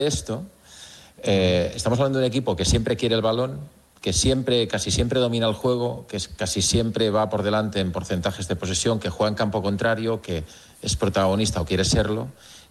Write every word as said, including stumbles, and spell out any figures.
esto, eh, estamos hablando de un equipo que siempre quiere el balón, que siempre, casi siempre domina el juego, que casi siempre va por delante en porcentajes de posesión, que juega en campo contrario, que es protagonista o quiere serlo.